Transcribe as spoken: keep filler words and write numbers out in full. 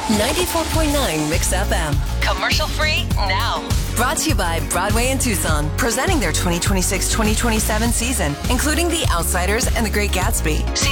ninety-four point nine Mix F M. Commercial free now. Brought to you by Broadway and Tucson, presenting their twenty twenty-six twenty twenty-seven season, including The Outsiders and The Great Gatsby.